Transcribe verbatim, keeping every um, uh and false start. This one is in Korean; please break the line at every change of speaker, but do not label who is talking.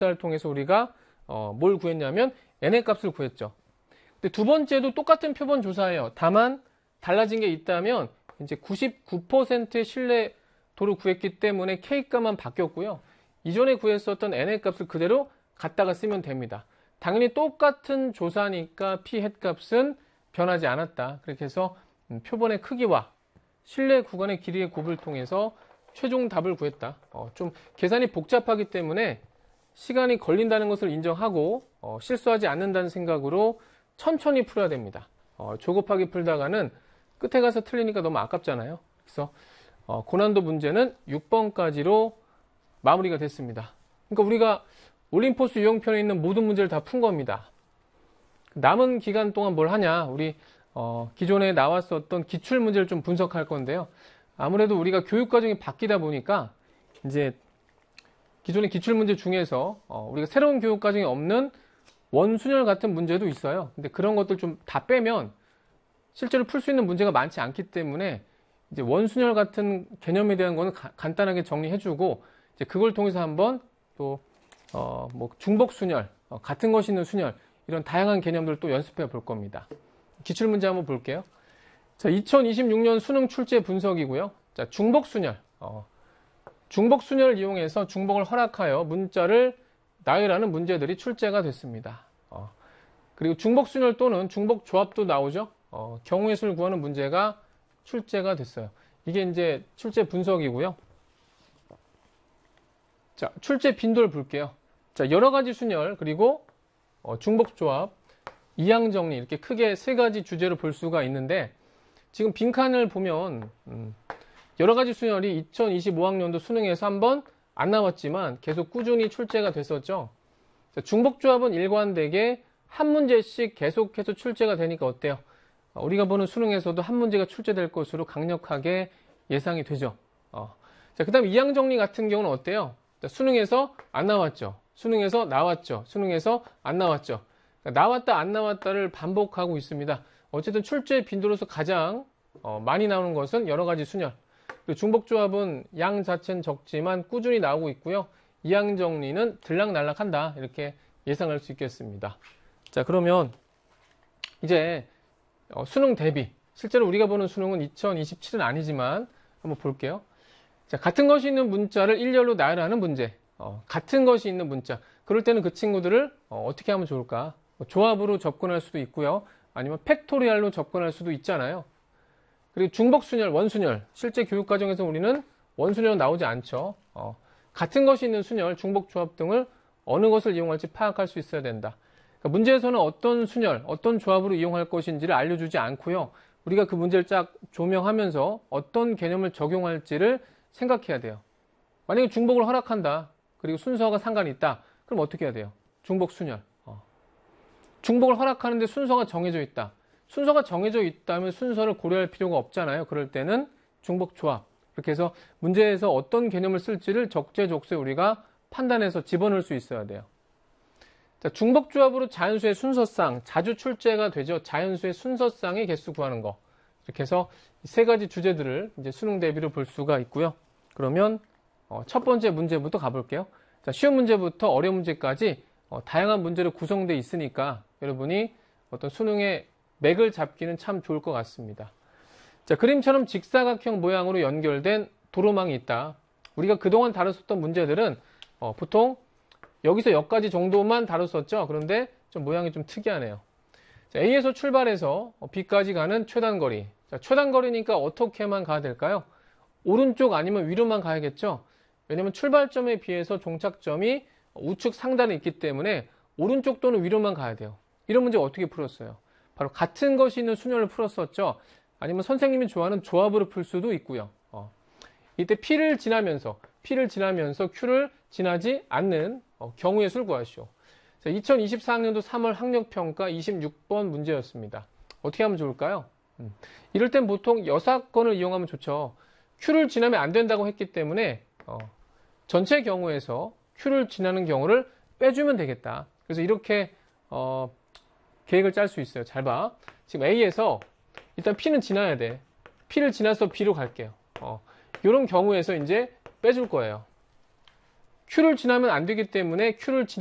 을 통해서 우리가 어, 뭘 구했냐면 n의 값을 구했죠. 근데 두 번째도 똑같은 표본 조사예요. 다만 달라진 게 있다면 이제 구십구 퍼센트의 신뢰도를 구했기 때문에 K값만 바뀌었고요. 이전에 구했었던 n의 값을 그대로 갖다가 쓰면 됩니다. 당연히 똑같은 조사니까 P 햇 값은 변하지 않았다. 그렇게 해서 표본의 크기와 신뢰 구간의 길이의 곱을 통해서 최종 답을 구했다. 어, 좀 계산이 복잡하기 때문에 시간이 걸린다는 것을 인정하고 어, 실수하지 않는다는 생각으로 천천히 풀어야 됩니다. 어, 조급하게 풀다가는 끝에 가서 틀리니까 너무 아깝잖아요. 그래서 어, 고난도 문제는 육 번까지로 마무리가 됐습니다. 그러니까 우리가 올림포스 유형편에 있는 모든 문제를 다 푼 겁니다. 남은 기간 동안 뭘 하냐? 우리 어, 기존에 나왔었던 기출문제를 좀 분석할 건데요. 아무래도 우리가 교육과정이 바뀌다 보니까 이제 기존의 기출문제 중에서 어, 우리가 새로운 교육과정이 없는 원순열 같은 문제도 있어요. 근데 그런 것들 좀 다 빼면 실제로 풀 수 있는 문제가 많지 않기 때문에 이제 원순열 같은 개념에 대한 거는 가, 간단하게 정리해주고 이제 그걸 통해서 한번 또 어, 뭐 중복순열, 어, 같은 것이 있는 순열 이런 다양한 개념들을 또 연습해 볼 겁니다. 기출문제 한번 볼게요. 자, 이천이십육 년 수능 출제 분석이고요. 자, 중복순열. 어, 중복순열을 이용해서 중복을 허락하여 문자를 나열하는 문제들이 출제가 됐습니다. 어, 그리고 중복순열 또는 중복조합도 나오죠. 어, 경우의 수를 구하는 문제가 출제가 됐어요. 이게 이제 출제 분석이고요. 자, 출제 빈도를 볼게요. 자, 여러 가지 순열, 그리고 어, 중복조합, 이항정리 이렇게 크게 세 가지 주제로 볼 수가 있는데 지금 빈칸을 보면 음, 여러 가지 순열이 이천이십오 학년도 수능에서 한번 안 나왔지만 계속 꾸준히 출제가 됐었죠. 자, 중복조합은 일관되게 한 문제씩 계속해서 출제가 되니까 어때요? 우리가 보는 수능에서도 한 문제가 출제될 것으로 강력하게 예상이 되죠. 어. 자, 그 다음 이항정리 같은 경우는 어때요? 자, 수능에서 안 나왔죠. 수능에서 나왔죠. 수능에서 안 나왔죠. 그러니까 나왔다 안 나왔다를 반복하고 있습니다. 어쨌든 출제 빈도로서 가장 어, 많이 나오는 것은 여러 가지 순열. 그리고 중복조합은 양 자체는 적지만 꾸준히 나오고 있고요. 이항정리는 들락날락한다. 이렇게 예상할 수 있겠습니다. 자, 그러면 이제 어, 수능 대비. 실제로 우리가 보는 수능은 이천이십칠은 아니지만 한번 볼게요. 자, 같은 것이 있는 문자를 일렬로 나열하는 문제. 어, 같은 것이 있는 문자. 그럴 때는 그 친구들을 어, 어떻게 하면 좋을까? 뭐 조합으로 접근할 수도 있고요. 아니면 팩토리얼로 접근할 수도 있잖아요. 그리고 중복순열, 원순열. 실제 교육과정에서 우리는 원순열은 나오지 않죠. 어, 같은 것이 있는 순열, 중복조합 등을 어느 것을 이용할지 파악할 수 있어야 된다. 그러니까 문제에서는 어떤 순열, 어떤 조합으로 이용할 것인지를 알려주지 않고요. 우리가 그 문제를 쫙 조명하면서 어떤 개념을 적용할지를 생각해야 돼요. 만약에 중복을 허락한다. 그리고 순서가 상관이 있다. 그럼 어떻게 해야 돼요? 중복 순열. 어. 중복을 허락하는데 순서가 정해져 있다. 순서가 정해져 있다면 순서를 고려할 필요가 없잖아요. 그럴 때는 중복 조합. 그렇게 해서 문제에서 어떤 개념을 쓸지를 적재적소에 우리가 판단해서 집어넣을 수 있어야 돼요. 자, 중복 조합으로 자연수의 순서상 자주 출제가 되죠. 자연수의 순서상의 개수 구하는 거. 이렇게 해서 세 가지 주제들을 이제 수능 대비로 볼 수가 있고요. 그러면 어, 첫 번째 문제부터 가볼게요. 자, 쉬운 문제부터 어려운 문제까지 어, 다양한 문제로 구성되어 있으니까 여러분이 어떤 수능의 맥을 잡기는 참 좋을 것 같습니다. 자, 그림처럼 직사각형 모양으로 연결된 도로망이 있다. 우리가 그동안 다뤘었던 문제들은 어, 보통 여기서 여기까지 정도만 다뤘었죠. 그런데 좀 모양이 좀 특이하네요. 자, A에서 출발해서 B까지 가는 최단거리. 자, 최단거리니까 어떻게만 가야 될까요? 오른쪽 아니면 위로만 가야겠죠. 왜냐면 출발점에 비해서 종착점이 우측 상단에 있기 때문에 오른쪽 또는 위로만 가야 돼요. 이런 문제 어떻게 풀었어요? 바로 같은 것이 있는 순열을 풀었었죠. 아니면 선생님이 좋아하는 조합으로 풀 수도 있고요. 어. 이때 P를 지나면서 P를 지나면서 Q를 지나지 않는 어, 경우의 수를 구하시오. 자, 이천이십사 학년도 삼월 학력평가 이십육 번 문제였습니다. 어떻게 하면 좋을까요? 음. 이럴 땐 보통 여사건을 이용하면 좋죠. Q를 지나면 안 된다고 했기 때문에 어, 전체 경우에서 Q를 지나는 경우를 빼주면 되겠다. 그래서 이렇게 어, 계획을 짤 수 있어요. 잘 봐. 지금 A에서 일단 P는 지나야 돼. P를 지나서 B로 갈게요. 어, 이런 경우에서 이제 빼줄 거예요. Q를 지나면 안 되기 때문에 Q를